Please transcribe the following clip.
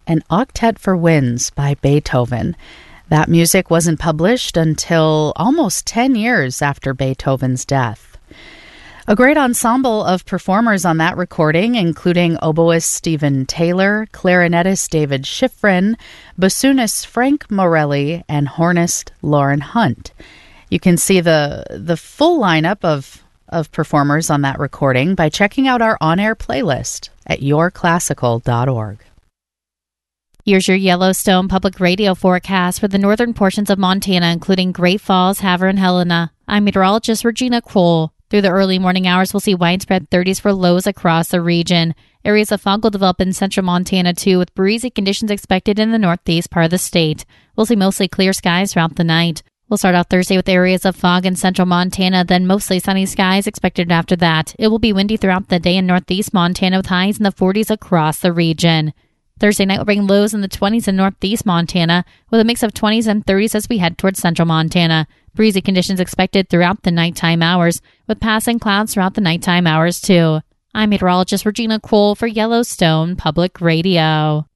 An Octet for Winds by Beethoven. That music wasn't published until almost 10 years after Beethoven's death. A great ensemble of performers on that recording, including oboist Stephen Taylor, clarinetist David Schifrin, bassoonist Frank Morelli, and hornist Lauren Hunt. You can see the full lineup of performers on that recording by checking out our on-air playlist at yourclassical.org. Here's your Yellowstone Public Radio forecast for the northern portions of Montana, including Great Falls, Havre, and Helena. I'm meteorologist Regina Kroll. Through the early morning hours, we'll see widespread 30s for lows across the region. Areas of fog will develop in central Montana, too, with breezy conditions expected in the northeast part of the state. We'll see mostly clear skies throughout the night. We'll start out Thursday with areas of fog in central Montana, then mostly sunny skies expected after that. It will be windy throughout the day in northeast Montana with highs in the 40s across the region. Thursday night will bring lows in the 20s in northeast Montana with a mix of 20s and 30s as we head towards central Montana. Breezy conditions expected throughout the nighttime hours with passing clouds throughout the nighttime hours too. I'm meteorologist Regina Kroll for Yellowstone Public Radio.